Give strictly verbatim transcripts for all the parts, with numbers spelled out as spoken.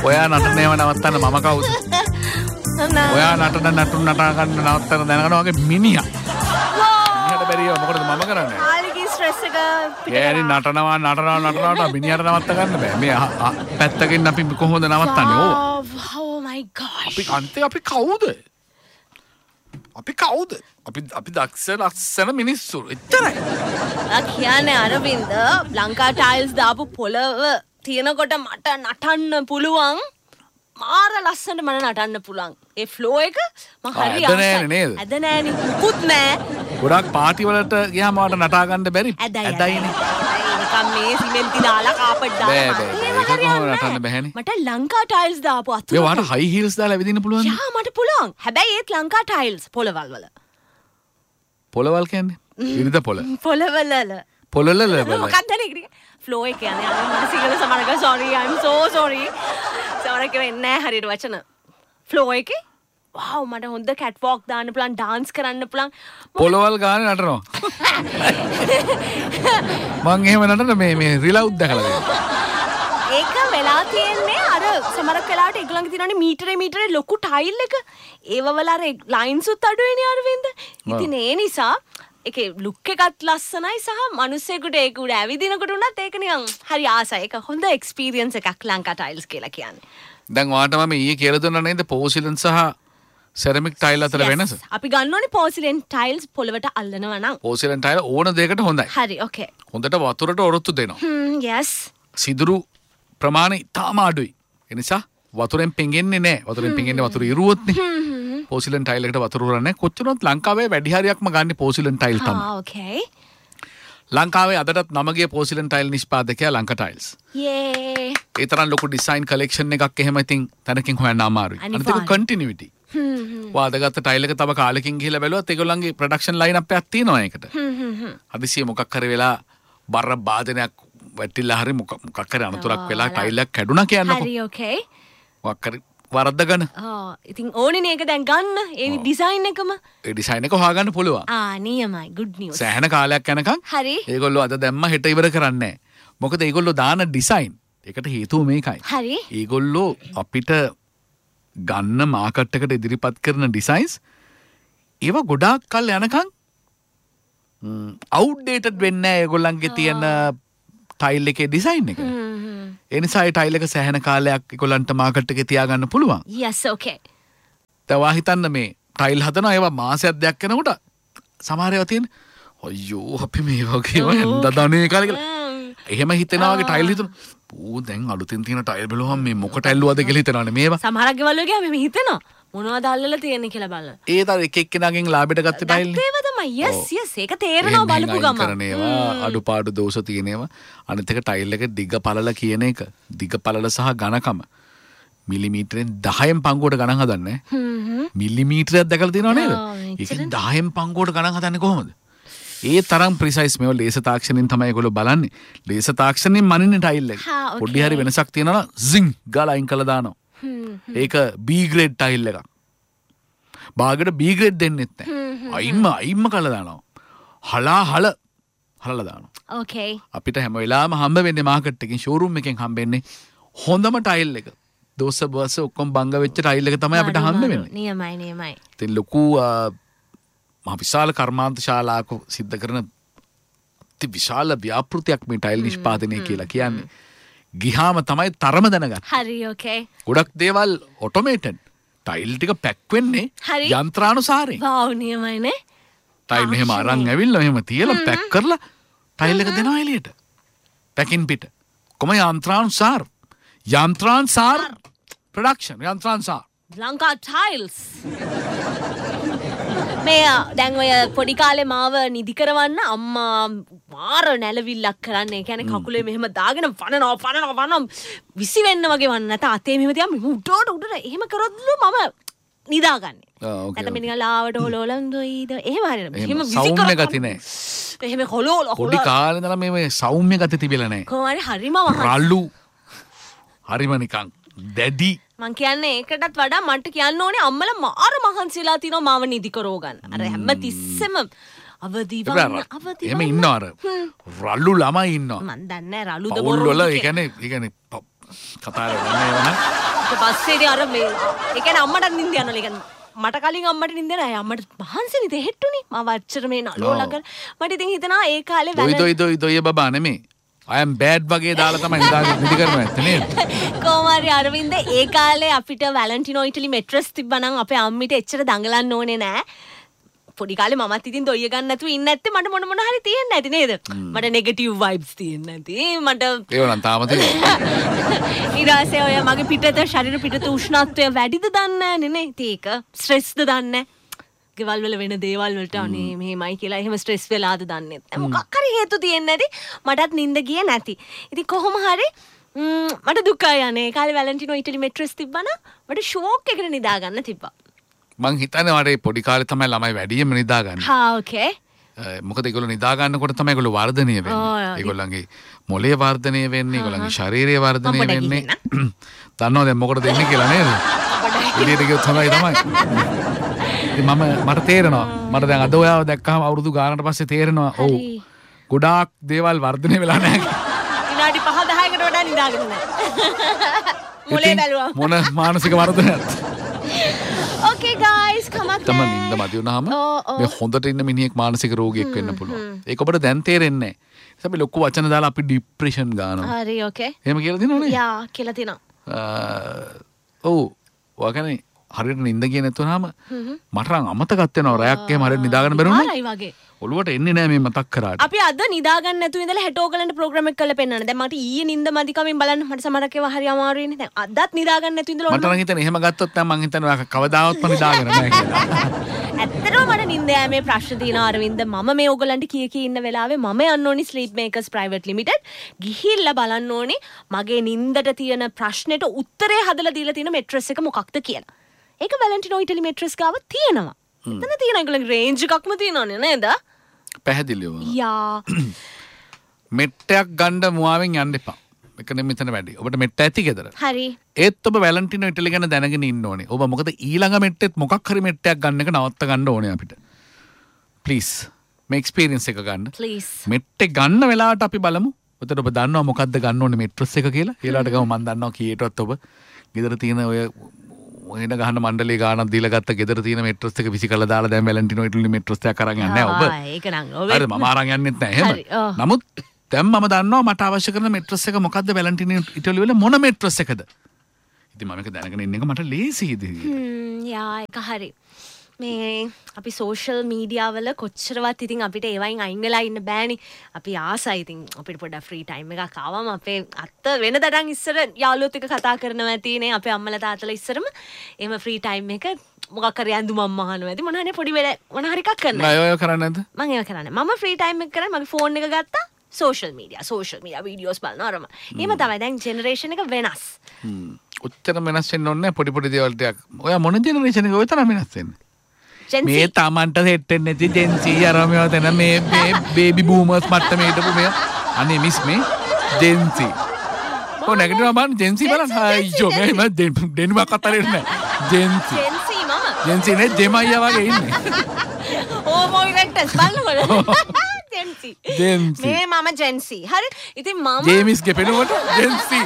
ඔයා නටනේව නවත්තන්න මම කවුද? ඔයා නටන නටුන් නටා ගන්න නවත්තන්න දැනගනවා වගේ මිනිහා. මිනිහට බැරියව මොකටද මම කරන්නේ? ආලිගේ ස්ට්‍රෙස් එක පිට යෑනි නටනවා නටනවා නටනවා මිනිහට නවත්ත ගන්න බෑ. මේ පැත්තකින් අපි කොහොමද නවත්තන්නේ? ඕව. Oh my gosh. අපි අන්තිම අපි කවුද? අපි කවුද? අපි අපි දක්ෂ ලස්සන මිනිස්සු. එච්චරයි. ආ කියන්නේ අරවින්ද ලංකා ටයිල්ස් දාපු පොළව තියෙනකොට මට නටන්න පුළුවන්. මාර ලස්සනට මට නටන්න පුළුවන්. ඒ ෆ්ලෝ එක මම හරි ආසයි. ඇද නෑනේ නේද? ඇද නෑනේ. මුකුත් නෑ. ගොඩක් පාටි වලට ගියාම මට නටා ගන්න බැරි. ඇදයිනේ. නිකන් මේ සිමෙන්ති දාලා කාපට් දාලා. බෑ බෑ. ඒක කොහොමද නටන්න බැහැනේ. මට ලංකා ටයිල්ස් දාපු අතු. ඒ වාට හයි හීල්ස් දාලා ඇවිදින්න පුළුවන්. යා මට පුළුවන්. හැබැයි ඒත් ලංකා ටයිල්ස් පොළවල් වල. පොළවල් කියන්නේ? ඉරිද පොළ. පොළවල. පොළවල වල. මොකක්ද නේ? ෆ්ලෝ එක කියන්නේ අර මට Sinhala සමහරක sorry I'm so sorry. සමහරක වෙන්නේ නැහැ හරියට වචන. ෆ්ලෝ එකේ wow මට හොඳ කැට් වොක් දාන්න පුළුවන් dance කරන්න පුළුවන්. පොළවල් ගානේ නටනවා. මං එහෙම නටන මේ මේ රිලවුඩ් දැකලා තියෙනවා. ඒක වෙලා තියෙන්නේ අර සමහරක් වෙලාවට ඒගොල්ලන්ගේ තියෙනනේ මීටරේ මීටරේ ලොකු ටයිල් එක. ඒව වල අර ලයින්ස් උත් අඩුයිනේ අරවින්ද. ඉතින් ඒ නිසා ඒකේ ලුක් එකත් ලස්සනයි සහ මිනිස්සෙකුට ඒක උඩ ඇවිදිනකොට උනත් ඒක නිකන් හරි ආසයි. ඒක හොඳ එක්ස්පීරියන්ස් එකක් ලංකා ටයිල්ස් කියලා කියන්නේ. දැන් ඔයාට මම ඊයේ කියලා දුන්නා නේද පෝසිලන් සහ සෙරමික් ටයිල් අතර වෙනස? අපි ගන්න ඕනේ පෝසිලන් ටයිල්ස් පොළවට අල්ලනවා නම්. පෝසිලන් ටයිල් ඕන දෙයකට හොඳයි. හරි ඕකේ. හොඳට වතුරට ඔරොත්තු දෙනවා. හ්ම් yes. සිදුරු ප්‍රමාණය ඉතාම අඩුයි. ඒ නිසා වතුරෙන් පෙඟෙන්නේ නැහැ. වතුරෙන් පෙඟෙන්නේ වතුර ඉරුවොත්නේ. පෝසිලන් ටයිල් එකට වතුර උරන්නේ කොච්චරවත් ලංකාවේ වැඩි හරියක්ම ගන්න පෝසිලන් ටයිල් තමයි. ආ ඕකේ. ලංකාවේ අදටත් නම ගිය පෝසිලන් ටයිල් නිෂ්පාදකයා ලංකා ටයිල්ස්. යේ. ඒ තරම් ලොකු ඩිසයින් කලෙක්ෂන් එකක් එහෙම ඉතින් තනකින් හොයන්න අමාරුයි. අනිත් එක කන්ටිනියුටි. හ්ම් හ්ම්. වාදගත්ත ටයිල් එක තව කාලෙකින් ගිහලා බැලුවත් ඒගොල්ලන්ගේ ප්‍රොඩක්ෂන් ලයින් අප් එකක් තියෙනවා ඒකට. හ්ම් හ්ම් හ්ම්. හදිසියෙ මොකක් හරි වෙලා බර වාදනයක් වැටිලා හරි මොකක් හරි අනතුරක් වෙලා ටයිල් එක කැඩුනා කියන්නකො. හරි ඕකේ. මොකක් හරි වරද්දගෙන. ආ ඉතින් ඕනේ ඒක දැන් ගන්න ඒ ඩිසයින් එකම. ඒ ඩිසයින් එක හොයාගන්න පුළුවන්. ආ නියමයි good news. සෑහෙන කාලයක් යනකම් හරි. ඒගොල්ලෝ අද දැම්ම හෙට ඉවර කරන්නේ නැහැ. මොකද ඒගොල්ලෝ දාන ඩිසයින් ඒකට හේතුව මේකයි. හරි. ඒගොල්ලෝ අපිට ගන්න මාකට් එකට ඉදිරිපත් කරන ඩිසයින්ස් ඒවා ගොඩාක් කල් යනකම් අවුට්ඩේටඩ් වෙන්නේ නැහැ ඒගොල්ලන්ගේ තියෙන ටයිල් එකේ ඩිසයින් එක. ඒ නිසා ඒ ටයිල් එක සෑහෙන කාලයක් ඒගොල්ලන්ට මාකට් එකේ තියාගන්න පුළුවන්. yes okay. තවා හිතන්න මේ ටයිල් හදනවා ඒවා මාසයක් දෙයක් යනකොට සමහර ඒවා තියෙන අයියෝ අපි මේ වගේ වෙන්ද දනේ කාලේ කියලා. එහෙම හිතෙනවා වගේ ටයිල් හිතන ඌ දැන් අලුතින් තියෙන ටයිල් බලුවම මේ මොකට ඇල්ලුවද කියලා හිතනවානේ මේවා. සමහරක් ගෙවල් වල ගියාම මේ හිතෙනවා මොනවද අල්ලලා තියෙන්නේ කියලා බලන්න. ඒ තර එක එක්කෙනාගෙන් ලාභයට ගත්ත ටයිල් නේ. ඒව තමයි yes yes ඒක තේරෙනවා බලපු ගම. කරන ඒවා අඩුපාඩු දෝෂ තියෙන ඒවා. අනිත් එක ටයිල් එක දිග පළල කියන එක. දිග පළල සහ ඝනකම. මිලිමීටරෙන් දහයෙන් පංගුවට ගණන් හදන්නේ. හ්ම් හ්ම්. මිලිමීටරයක් දැකලා තියෙනව නේද? ඒකෙන් දහයෙන් පංගුවට ගණන් හදන්නේ කොහොමද? ඒ තරම් ප්‍රිසයිස් මේව ලේසර් තාක්ෂණයෙන් තමයි ඒගොල්ලෝ බලන්නේ. ලේසර් තාක්ෂණයෙන් මනින්නේ ටයිල් එක. පොඩි හරි වෙනසක් තියෙනවා zing ගාලා අයින් කළා දානවා. ඒක B grade ටයිල් එකක්. බාගට B grade දෙන්නෙත් නැහැ. අයින්ම අයින්ම කළා දානවා. හලා හල හලලා දානවා. okay. අපිට හැම වෙලාවෙම හම්බ වෙන්නේ මාකට් එකකින් ෂෝරූම් එකෙන් හම්බෙන්නේ හොඳම ටයිල් එක. දෝස බස ඔක්කොම බංග වෙච්ච ටයිල් එක තමයි අපිට හම්බ වෙන්නේ. නියමයි නියමයි. ඉතින් ලොකු මහ විශාල කර්මාන්ත ශාලාවක සිද්ධ කරන අති විශාල ව්‍යාපෘතියක් මේ ටයිල් නිෂ්පාදනය කියලා කියන්නේ. ගිහාම තමයි තරම දැනගන්න. හරි ඕකේ. ගොඩක් දේවල් ඔටෝමේටඩ්. ටයිල් ටික පැක් වෙන්නේ යන්ත්‍රානුසාරයෙන්. වව් නියමයිනේ. ටයිල් මෙහෙම අරන් ඇවිල්ලා මෙහෙම තියලා පැක් කරලා ටයිල් එක දෙනවා එළියට. පැකින් පිට. කොහොම යන්ත්‍රානුසාර. යන්ත්‍රානුසාර ප්‍රොඩක්ෂන් යන්ත්‍රානුසාර. ලංකා ටයිල්ස්. මේ දැන් ඔය පොඩි කාලේ මාව නිදි කරවන්න අම්මා මාර නැලවිල්ලක් කරන්නේ. ඒ කියන්නේ කකුලේ මෙහෙම දාගෙන වනනවා වනනවා වනනවා විසි වෙන්න වගේ වන්න නැත අතේ මෙහෙම තියම් උඩට උඩට එහෙම කරොත්ලු මම නිදාගන්නේ. නැත්නම් මේ නිකන් ලාවට හොලෝලන් දොයිද එහෙම හරියට මෙහෙම විසි සෞම්‍ය ගති නැහැ. එහෙම හොලෝල පොඩි කාලේ ඉඳලා මේ සෞම්‍ය ගති තිබිලා නැහැ. කොහොම හරි හරිම රළු හරිම නිකන් දැඩි. මං කියන්නේ ඒකටත් වඩා මන්ට කියන්න ඕනේ අම්මලා මාර මහන්සිලා තිනවා මාව නිදි කරව ගන්න. අර හැම තිස්සෙම අවදි වන්න අවදි එහෙම ඉන්නවා අර රළු ළමයි ඉන්නවා. මන් දන්නේ රළුද බොරුද. පවුල් වල ඒ කියන්නේ ඒ කියන්නේ කතා කරන්නේ පස්සේදී අර මේ ඒ කියන්නේ අම්මට නිින්ද යනවා. ඒ කියන්නේ මට කලින් අම්මට නිින්ද නෑ. අම්මට මහන්සිනේ දෙහෙට්ටුනේ. මම වච්චර මේ නලෝ ළඟ. මට ඉතින් හිතනවා ඒ කාලේ වැල දොයි දොයි දොයි බබා නෙමේ. I am bad වගේ දාලා තමයි නිදාගෙන නිදි කරනවා ඇත්ත නේද? කොමාරි අරවින්ද ඒ කාලේ අපිට වැලන්ටිනෝ ඉටලි මෙට්‍රස් තිබ්බනම් අපේ අම්මිට එච්චර දඟලන්න ඕනේ නෑ. පොඩි කාලේ මමත් ඉතින් දොයිය ගන්න නැතුව ඉන්න නැත්තේ මට මොන මොන හරි තියෙන්නේ නැති නේද? මට නෙගටිව් වයිබ්ස් තියෙන්නේ නැති. මට ඒව නම් තාම තියෙනවා. ඊට ඔය මගේ පිටත ශරීර පිටත උෂ්ණත්වය වැඩිද දන්නේ නැහැ නේ. ඒක ස්ට්‍රෙස්ද දන්නේ නැහැ. ගෙවල් වල වෙන දේවල් වලට අනේ මෙහෙමයි කියලා එහෙම ස්ට්‍රෙස් වෙලාද දන්නේ නැහැ. මොකක් හරි හේතු තියෙන්නේ නැති. මටත් නිින්ද ගියේ නැති. ඉතින් කොහොම හරි මට දුකයි යන්නේ. ඒ කාලේ වැලන්ටිනෝ ඉටලි මෙට්‍රස් තිබ්බනම් මට ෂෝක් එකකට නිදා ගන්න තිබ්බා. මං හිතන්නේ මට පොඩි කාලේ තමයි ළමයි වැඩියෙන්ම නිදා ගන්න. හා ඕකේ. මොකද ඒගොල්ලෝ නිදා ගන්නකොට තමයි ඒගොල්ලෝ වර්ධනය වෙන්නේ. ඒගොල්ලන්ගේ මොළය වර්ධනය වෙන්නේ, ඒගොල්ලන්ගේ ශරීරය වර්ධනය වෙන්නේ. දන්නවද දැන් මොකටද එන්නේ කියලා නේද? එළියට ගියොත් හොඳයි තමයි. ඉතින් මම මට තේරෙනවා. මට දැන් අද ඔයාව දැක්කම අවුරුදු ගානකට පස්සේ තේරෙනවා. ඔව්. ගොඩාක් දේවල් වර්ධනය වෙලා නැහැ. විනාඩි පහ දහයකට වඩා නිදාගෙන නැහැ. මොලේ බැලුවා. මොන මානසික වර්ධනයක්ද? Okay guys, come on. තමයි නින්ද මදි වුණාම මේ හොඳට ඉන්න මිනිහෙක් මානසික රෝගියෙක් වෙන්න පුළුවන්. ඒක ඔබට දැන් තේරෙන්නේ නැහැ. අපි ලොකු වචන දාලා අපි ડિප්‍රෙෂන් ගන්නවා. හරි okay. එහෙම කියලා දිනවනේ. යා කියලා තිනවා. ඔව්. ඔයගනේ හරියට නින්ද ගියේ නැතුනම මට නම් අමතකත් වෙනවා. රැයක් එහෙම හරියට නිදාගන්න බැරුණා. හරි වගේ. ඔළුවට එන්නේ නැහැ මේ මතක් කරාට. අපි අද නිදාගන්න නැතුව ඉඳලා හෙට ඕගලන්ට ප්‍රෝග්‍රෑම් එක කරලා පෙන්නන්න. දැන් මට ඊයේ නිින්ද මදි කමින් බලන්න මට සමහරක් ඒවා හරි අමාරුයිනේ. දැන් අදත් නිදාගන්න නැතුව ඉඳලා මට නම් හිතන්නේ එහෙම ගත්තොත් නම් මං හිතන්නේ කවදාවත් මම නිදාගෙන නැහැ කියලා. ඇත්තටම මට නිින්ද යෑමේ ප්‍රශ්න තියෙනවා අරවින්ද. මම මේ ඕගලන්ට කී කී ඉන්න වෙලාවේ මම යන්න ඕනි ස්ලීප් මේකර්ස් ප්‍රයිවට් ලිමිටඩ් ගිහිල්ලා බලන්න ඕනි මගේ නිින්දට තියෙන ප්‍රශ්නෙට උත්තරේ හදලා දීලා තියෙන මෙට්‍රස් එක මොකක්ද කියලා. ඒක වැලන්ටිනෝ ඉටලි මෙට්‍රස් ගාව තියෙනවා. එතන තියෙන ඒගොල්ලන්ගේ රේන්ජ් එකක්ම තියෙනවනේ නේද? පැහැදිලිවම. යා. මෙට්ටයක් ගන්න මුවාවෙන් යන්න එපා. ඒක නෙමෙයි මෙතන වැඩි. ඔබට මෙට්ට ඇති ගෙදර. හරි. ඒත් ඔබ වැලන්ටිනෝ ඉටලි ගැන දැනගෙන ඉන්න ඕනේ. ඔබ මොකද ඊළඟ මෙට්ටෙත් මොකක් හරි මෙට්ටයක් ගන්න එක නවත්ත ගන්න ඕනේ අපිට. ප්ලීස් මේ එක්ස්පීරියන්ස් එක ගන්න. ප්ලීස්. මෙට්ටේ ගන්න වෙලාවට අපි බලමු. ඔතන ඔබ දන්නවා මොකද්ද ගන්න ඕනේ මෙට්‍රස් එක කියලා. ඊළාට ගම මම දන්නවා කීයටවත් ඔබ ගෙදර තියෙන ඔය වෙන ගහන මණ්ඩලයේ ගානක් දීලා ගත්ත ගෙදර තියෙන මෙට්‍රස් එක විසි කරලා දාලා දැන් වැලන්ටිනෝ ඉටලි මෙට්‍රස් එකක් අරන් යන්නේ නැහැ ඔබ. ආ ඒක නම් ඔබ. හරි මම අරන් යන්නෙත් නැහැ එහෙම. නමුත් දැන් මම දන්නවා මට අවශ්‍ය කරන මෙට්‍රස් එක මොකද්ද වැලන්ටිනෝ ඉටලි වල මොන මෙට්‍රස් එකද. ඉතින් මම මේක දැනගෙන ඉන්න එක මට ලේසියිද? හ්ම් යා ඒක හරි. මේ අපි සෝෂල් මීඩියා වල කොච්චරවත් ඉතින් අපිට ඒවයින් අයින් වෙලා ඉන්න බෑනේ. අපි ආසයි ඉතින් අපිට පොඩ්ඩක් ෆ්‍රී ටයිම් එකක් ආවම අපේ අත්ත වෙනදටන් ඉස්සර යාළුවොත් එක්ක කතා කරනවා ඇතිනේ. අපේ අම්මලා තාත්තලා ඉස්සරම එහෙම ෆ්‍රී ටයිම් එක මොකක් හරි ඇඳුම් අම්ම අහනවා ඇති මොන හරි පොඩි වෙල මොන හරි එකක් කරනවා. නෑ ඔය කරන්නේ නැද්ද? මම ඒක කරන්නේ. මම ෆ්‍රී ටයිම් එක කරන්නේ මගේ ෆෝන් එක ගත්තා. Social media social media videos බලනවා අරම. එහෙම තමයි දැන් ජෙනරේෂන් එක වෙනස්. හ්ම්. උත්තර වෙනස් වෙන්න ඕනේ පොඩි පොඩි දේවල් ටිකක්. ඔයා මොන ජෙනරේෂන් එක ඔය තරම් වෙනස් වෙන්නේ? මේ තමන්ට සෙට් වෙන්නේ නැති ජෙන්සී අරමියව තන මේ මේ බේබි බූමර්ස් මට්ටමේ හිටපු මේ අනේ මිස් මේ ජෙන්සී කො නැගිටිනවා බලන්න ජෙන්සී බලන්න අයියෝ මේ මම දෙන්නවා කතරේ නෑ ජෙන්සී ජෙන්සී මම ජෙන්සී නේ ජෙමයියා වගේ ඉන්නේ ඕ මොයිරෙක්ටස් බලන්නකො ජෙන්සී ජෙන්සී මේ මම ජෙන්සී හරි ඉතින් මම ජේමිස්ගේ පෙනුමට ජෙන්සී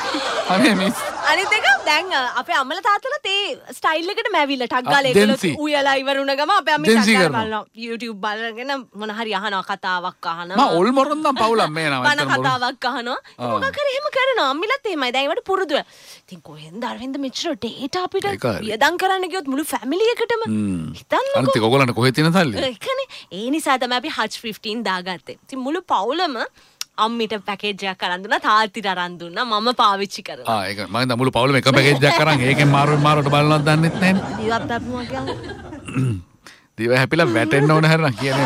අනේ මිස් අනිත් එක දැන් අපේ අම්මලා තාත්තලා තේ ස්ටයිල් එකට මැවිලා ටක් ගාලා ඒගොල්ලෝ උයලා ඉවරුණ ගම අපේ අම්මේ ටක් ගාලා බලනවා YouTube බලගෙන මොන හරි අහනවා කතාවක් අහනවා මම ඔල් මොරන් නම් පවුලක් මේ නම බන කතාවක් අහනවා මොකක් හරි එහෙම කරනවා අම්මිලත් එහෙමයි දැන් ඒවට පුරුදු වෙලා ඉතින් කොහෙන්ද අරවින්ද මෙච්චර ඩේටා අපිට වියදම් කරන්න ගියොත් මුළු ෆැමිලි එකටම හිතන්නකෝ අනිත් එක ඔයගොල්ලන්ට කොහෙද තියෙන සල්ලි ඒකනේ ඒ නිසා තමයි අපි හච් ෆිෆ්ටීන් දාගත්තේ ඉතින් මුළු පවුලම අම්මිට පැකේජ් එකක් අරන් දුන්නා තාත්තිට අරන් දුන්නා මම පාවිච්චි කරනවා ආ ඒක මම දැන් මුළු පවුලම එක පැකේජ් එකක් අරන් ඒකෙන් මාරුවෙන් මාරුවට බලනවත් දන්නෙත් නැහැ දිවත් අප්පුවා කියන්නේ දිව හැපිලා වැටෙන්න ඕන හැරන කියන්නේ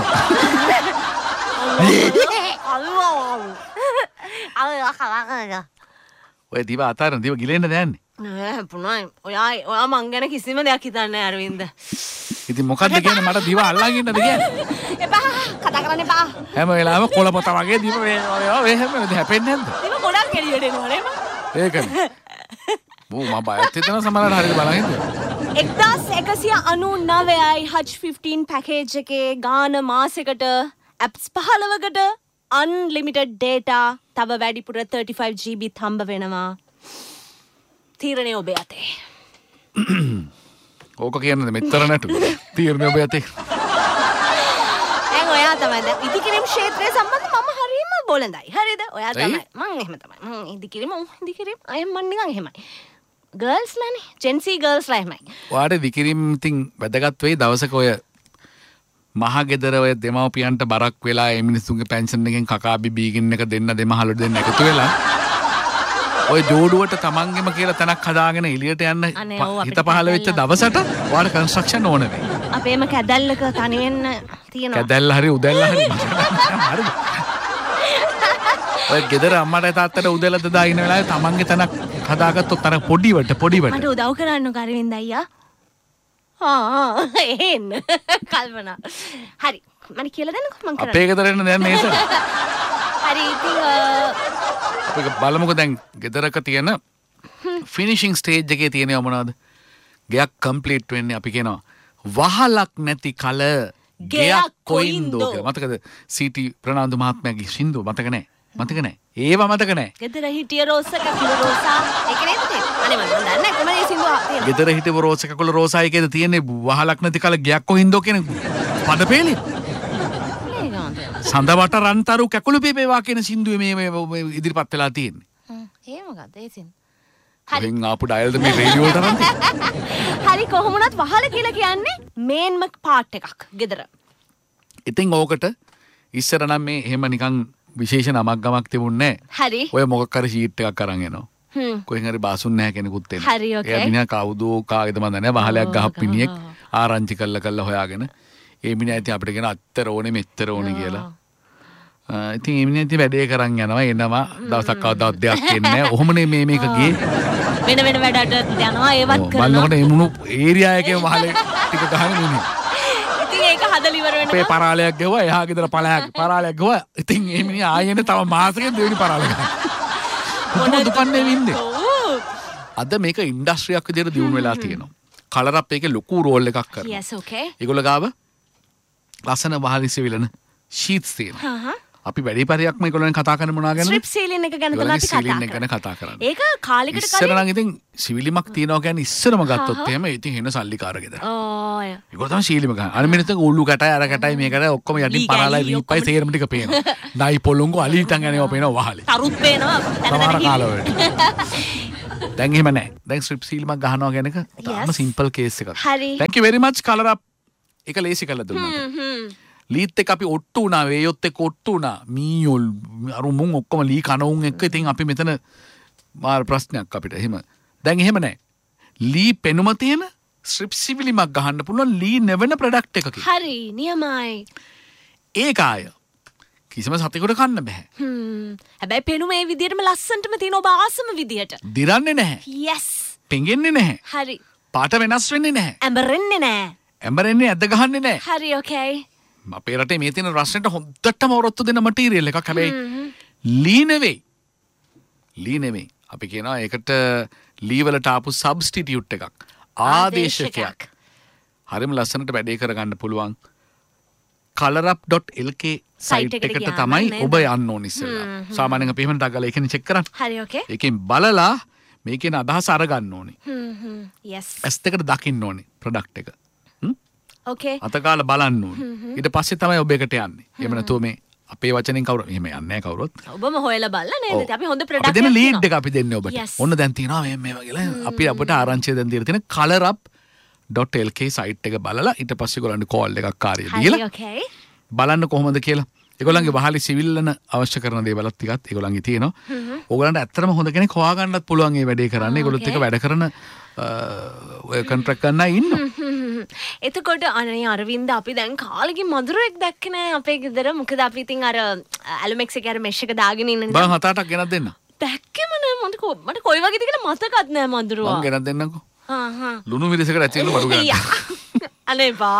ඔය දිව අතාරන දිව ගිලෙන්න දැන්නේ නෑ පුණයි ඔයා ඔයා මං ගැන කිසිම දෙයක් හිතන්නේ නැහැ අරවින්ද ඉතින් මොකද්ද කියන්නේ මට දිව අල්ලන් ඉන්නද කියන්නේ එපා කතා කරන්න එපා හැම වෙලාවෙම කොළ පොත වගේ දිව මේ ඔය හැම හැපෙන්නේ නැද්ද දිව ගොඩක් එළියට එනවා නේද ඒකනේ මෝ මම බයත් හිතන සමහරවිට හරියට බලන් ඉන්නවා එක්දාස් එකසිය අනූනවයයි හච් ෆිෆ්ටීන් පැකේජ් එකේ ගාන මාසෙකට ඇප්ස් පහළොවකට අන්ලිමිටඩ් ඩේටා තව වැඩිපුර thirty-five G B හම්බ වෙනවා තීරණය ඔබේ අතේ. ඕක කියන්නේ මෙතර නැටු. තීරණය ඔබේ අතේ. දැන් ඔයා තමයි දැන් ඉදිකිරීම ක්ෂේත්‍රය සම්බන්ධ මම හරියම බොළඳයි. හරිද? ඔයා තමයි. මං එහෙම තමයි. මං ඉදිකිරීම ඉදිකිරීම අය මන් නිකන් එහෙමයි. ගර්ල්ස් ලානේ. ජෙන්සී ගර්ල්ස් ලා එහෙමයි. ඔයාට ඉදිකිරීම ඉතින් වැදගත් වෙයි දවසක ඔය මහ ගෙදර ඔය දෙමව්පියන්ට බරක් වෙලා ඒ මිනිස්සුන්ගේ පෙන්ෂන් එකෙන් කකා බීගින් එක දෙන්න දෙමහලට දෙන්න එකතු වෙලා ඔය ජෝඩුවට තමන්ගෙම කියලා තැනක් හදාගෙන එළියට යන්න හිත පහළ වෙච්ච දවසට ඔයාට කන්ස්ට්‍රක්ෂන් ඕන වෙයි. අපේම කැදැල්ලක තනි වෙන්න තියෙනවා. කැදැල්ල හරි උදැල්ල හරි. හරිද? ඔය ගෙදර අම්මට තාත්තට උදැල්ල දදා ඉන්න වෙලාවේ තමන්ගේ තැනක් හදාගත්තොත් අර පොඩිවට පොඩිවට මට උදව් කරන්න කරවින්ද අයියා. ආ එහෙන්න කල්පනා. හරි මම කියලා දෙන්නකෝ මං කරන්නේ. අපේ ගෙදර එන්න දැන් නේද? හරි ඉතින් අපි බලමුකෝ දැන් ගෙදරක තියෙන ෆිනිෂිං ස්ටේජ් එකේ තියෙනව මොනවද? ගෙයක් කම්ප්ලීට් වෙන්නේ අපි කියනවා වහලක් නැති කල ගෙයක් කොයින්දෝ කියලා. මතකද සීටි ප්‍රනාන්දු මහත්මයාගේ සින්දුව මතක නැහැ? මතක නැහැ. ඒවා මතක නැහැ. ගෙදර හිටිය රෝස කකුල රෝසා ඒක නේද තියෙන්නේ? අනේ මම දන්නේ නැහැ කොහමද මේ සින්දුව තියෙන්නේ. ගෙදර හිටපු රෝස කකුල රෝසා එකේද තියෙන්නේ වහලක් නැති කල ගෙයක් කොයින්දෝ කියන පදපේලිය. සඳවට රන්තරු කැකුළු පේපේවා කියන සින්දුවේ මේ මේ ඉදිරිපත් වෙලා තියෙන්නේ. හ්ම් ඒ මොකද ඒ සින්දුව? හරි. වෙන් ආපු ඩයල්ද මේ රේඩියෝ වලට රන් හරි කොහොම වුණත් වහල කියලා කියන්නේ මේන්ම පාර්ට් එකක් ගෙදර. ඉතින් ඕකට ඉස්සර නම් මේ එහෙම නිකන් විශේෂ නමක් ගමක් තිබුණේ නැහැ. හරි. ඔය මොකක් හරි ෂීට් එකක් අරන් එනවා. හ්ම්. කොහෙන් හරි බාසුන් නැහැ කෙනෙකුත් එන්නේ. හරි ඕකේ. එයා දිනා කවුදෝ කාගේද මන් දන්නේ නැහැ. වහලයක් ගහපු පිනියෙක් ආරංචි කළා කළා හොයාගෙන ඒ මිනිහා ඉතින් අපිට කියන අත්තර ඕනේ මෙත්තර ඕනේ කියලා. ඉතින් ඒ මිනිහා ඉතින් වැඩේ කරන් යනවා එනවා දවසක් කවදාවත් දෙයක් එන්නේ නැහැ. ඔහොමනේ මේ මේක ගියේ. වෙන වෙන වැඩට යනවා ඒවත් කරනවා. බලනකොට ඒ මුණු ඒරියා එකේ වහලේ ටික ගහගෙන ඉන්නේ. ඉතින් ඒක හදලා ඉවර වෙනවා. අපේ පරාලයක් ගෙවුවා එහා ගෙදර පළයක් පරාලයක් ගෙවුවා. ඉතින් ඒ මිනිහා ආයෙත් තව මාසෙකින් දෙවෙනි පරාලය ගහනවා. මොන දුකන්නේ ඉන්නේ. අද මේක ඉන්ඩස්ට්‍රියක් විදියට දියුණු වෙලා තියෙනවා. කලර් අප් එකේ ලොකු රෝල් එකක් කරනවා. yes okay. ඒගොල්ලෝ ගාව ලස්සන වහලි සිවිලන ෂීට්ස් තියෙනවා. හහ. අපි වැඩි පරියක් මේගොල්ලන් කතා කරන්නේ මොනවා ගැනද? ස්ට්‍රිප් සීලින් එක ගැන තමයි අපි කතා කරන්නේ. ගැන කතා කරන්නේ. ඒක කාලෙකට කලින් ඉස්සර නම් ඉතින් සිවිලිමක් තියනවා කියන්නේ ඉස්සරම ගත්තොත් එහෙම ඉතින් එන සල්ලිකාර ගෙදර. ඕ අය. ඒගොල්ලෝ තමයි සීලිම ගන්න. අර මිනිස්සු උල්ලු කටයි අර කටයි මේකට ඔක්කොම යටින් පරාලයි රීප්පයි තේරම ටික පේනවා. නයි පොළොංගු අලීටන් යනවා පේනවා වහලේ. තරුත් පේනවා. සමහර කාලවලට. දැන් එහෙම නැහැ. දැන් ස්ට්‍රිප් සීලිමක් ගහනවා කියන එක තාම සිම්පල් කේස් එකක්. හරි. thank you very much colour up එක ලේසි කරලා දුන්නා. හ්ම්. ලීත් එක අපි ඔට්ටු වුණා වේයොත් එක්ක ඔට්ටු වුණා මීයොල් අර මුන් ඔක්කොම ලී කනවුන් එක්ක ඉතින් අපි මෙතන මාර ප්‍රශ්නයක් අපිට එහෙම දැන් එහෙම නැහැ ලී පෙනුම තියෙන ස්ට්‍රිප් සිවිලිමක් ගහන්න පුළුවන් ලී නෙවෙන ප්‍රොඩක්ට් එකකින් හරි නියමයි ඒක ආය කිසිම සතෙකුට කන්න බෑ හ්ම් හැබැයි පෙනුම ඒ විදිහටම ලස්සනටම තියෙන ඔබ ආසම විදිහට දිරන්නේ නැහැ yes පෙඟෙන්නේ නැහැ හරි පාට වෙනස් වෙන්නේ නැහැ ඇඹරෙන්නේ නැහැ ඇඹරෙන්නේ ඇද ගහන්නේ නැහැ හරි okay අපේ රටේ මේ තියෙන රස්නෙට හොද්දටම ඔරොත්තු දෙන මටීරියල් එකක් හැබැයි ලී නෙවෙයි ලී නෙවෙයි අපි කියනවා ඒකට ලී වලට ආපු සබ්ස්ටිටියුට් එකක් ආදේශකයක් හරිම ලස්සනට වැඩේ කරගන්න පුළුවන් color up dot l k site එකට තමයි ඔබ යන්න ඕනේ ඉස්සෙල්ලා සාමාන්‍යයෙන් අපි එහෙම ටගලා ඒකනේ චෙක් කරන්නේ හරි okay ඒකෙන් බලලා මේකේන අදහස අරගන්න ඕනේ හ්ම් හ්ම් yes ඇස් දෙකට දකින්න ඕනේ ප්‍රොඩක්ට් එක okay අතකාලා බලන්න ඕනේ ඊට පස්සේ තමයි ඔබ එකට යන්නේ එහෙම නැතුව මේ අපේ වචනෙන් කවුරු එහෙම යන්නේ නැහැ කවුරුත් ඔබම හොයලා බලලා නේද අපි හොඳ ප්‍රොඩක්ට් අපි දෙන ලීඩ් එක අපි දෙන්නේ ඔබට ඔන්න දැන් තියෙනවා මේ මේ වගේ අපි අපිට ආරංචිය දැන් දීලා තියෙන color up dot l k site එක බලලා ඊට පස්සේ ඒගොල්ලන්ට කෝල් එකක් කාර්යය දීලා okay බලන්න කොහොමද කියලා ඒගොල්ලන්ගේ වහලි සිවිල්ලන අවශ්‍ය කරන දේවල්ත් ටිකත් ඒගොල්ලන්ගේ තියෙනවා ඕගොල්ලන්ට ඇත්තටම හොඳ කෙනෙක් හොයාගන්නත් පුළුවන් මේ වැඩේ කරන්න ඒගොල්ලොත් එක වැඩ කරන ඔය කොන්ට්‍රැක්ට් ගන්න ඉන්නවා එතකොට අනේ අරවින්ද අපි දැන් කාලෙකින් මధుරෙක් දැක්කේ නෑ අපේ ගෙදර මොකද අපි ඉතින් අර ඇලුමෙක්ස් එකේ අර මෙෂ් එක දාගෙන ඉන්න බං හත අටක් ගෙනත් දෙන්න දැක්කෙම නෑ මට මට කොයි වගේද කියලා මතකත් නෑ මధుරවා මං ගෙනත් දෙන්නම්කෝ හා හා ලුණු මිරිසකට ඇති වෙන බඩු ගන්න අනේ බා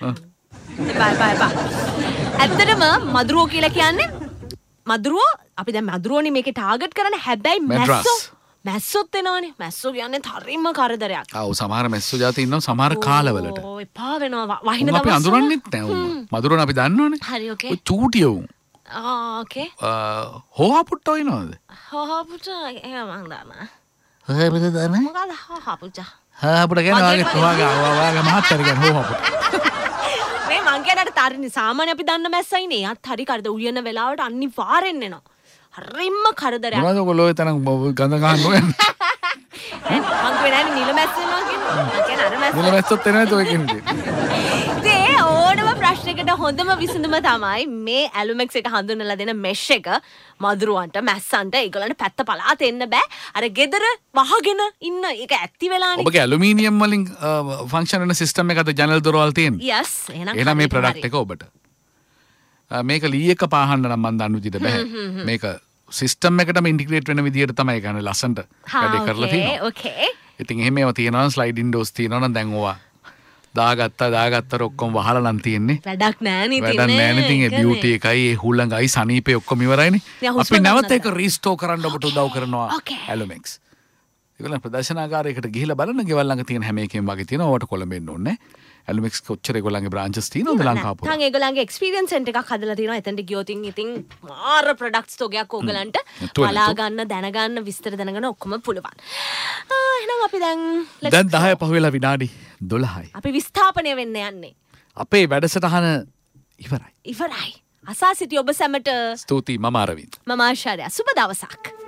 බයි බයි බයි ඇත්තටම මధుරෝ කියලා කියන්නේ මధుරෝ අපි දැන් මధుරෝනේ මේකේ ටාගට් කරන්නේ හැබැයි මැස්සෝ මැස්සොත් එනවනේ මැස්සෝ කියන්නේ හරිම කරදරයක්. ආ ඔව් සමහර මැස්සෝ જાති ඉන්නවා සමහර කාලවලට. ඕ එපා වෙනවා වහින දවස්. අපි අඳුරන්නෙත් නෑ උන්. මధుරන අපි දන්නවනේ. හරි ඕකේ. ඔය චූටිය උන්. ආ ඕකේ. අ හොහා පුට්ටෝ ඉනවද? හොහා පුට්ටෝ එහෙම මං දන්නා. හොහපුට දන්න මොකද හොහපුචා හාපුට ගැන වගේ ඔයාගේ ඔයාගේ මහත්තයාට ගැන හොහපුට මේ මං කියනට තරන්නේ සාමාන්‍ය අපි දන්න මැස්සයිනේ යත් හරි කරද උයන වෙලාවට අනිවාර්යෙන් එනවා හරිම්ම කරදරයක් මොනවද ඔයගොල්ලෝ ඔය තරම් ගඳ ගන්න ඕනේ මං කියනනේ නිල මැස්ස එනවා කියන්නේ මං කියන අර මැස්ස නිල මැස්සොත් එනවද ඔය කියන්නේ ඒ ඕනම ප්‍රශ්නයකට හොඳම විසඳුම තමයි මේ ඇලුමෙක්ස් එක හඳුන්වලා දෙන මෙෂ් එක මදුරුවන්ට මැස්සන්ට ඒගොල්ලන්ට පැත්ත පලාත එන්න බෑ අර ගෙදර වහගෙන ඉන්න ඒක ඇත්ති වෙලානේ ඔබගේ ඇලුමිනියම් වලින් ෆන්ක්ෂන් වෙන සිස්ටම් එකද ජනල් දොරවල් තියෙන්නේ යස් එහෙනම් එහෙනම් මේ ප්‍රොඩක්ට් එක ඔබට මේක ලී එක පාහන්න නම් මන් දන්න විදිහට බෑ මේක සිස්ටම් එකටම ඉන්ටිග්‍රේට් වෙන විදිහට තමයි ගන්න ලස්සන්ට වැඩේ කරලා තියෙනවා ඕකේ ඉතින් එහෙම ඒවා තියෙනවා නම් ස්ලයිඩින් ඩෝස් තියෙනවා නම් දැන් ඕවා දාගත්තා දාගත්තර ඔක්කොම වහලා නම් තියෙන්නේ වැඩක් නෑනේ ඉතින් වැඩක් නෑනේ ඉතින් ඒ බියුටි එකයි ඒ හුළඟයි සනීපේ ඔක්කොම ඉවරයිනේ අපි නැවත ඒක රීස්ටෝර් කරන්න ඔබට උදව් කරනවා ඇලුමෙක්ස් ඒගොල්ලන් ප්‍රදර්ශනාගාරයකට ගිහිල්ලා බලන්න ගෙවල් ළඟ තියෙන හැම එකෙම වගේ තියෙනවා ඔයාලට කොළඹ එන්න ඕනේ ඇලුමෙක්ස් කොච්චර ඒගොල්ලන්ගේ බ්‍රාන්චස් තියෙනවද ලංකාව පුරා දැන් ඒගොල්ලන්ගේ එක්ස්පීරියන්ස් සෙන්ටර් එකක් හදලා තියෙනවා එතනට ගියොත් ඉතින් මාර ප්‍රොඩක්ට්ස් තෝගයක් ඕගලන්ට බලා ගන්න දැනගන්න විස්තර දැනගන්න ඔක්කොම පුළුවන් එහෙනම් අපි දැන් දැන් දහය පහ වෙලා විනාඩි දොළහයි අපි විස්ථාපනය වෙන්න යන්නේ අපේ වැඩසටහන ඉවරයි ඉවරයි අසා සිටි ඔබ සැමට ස්තුතියි මම අරවින්ද මම ආශාරය සුබ දවසක්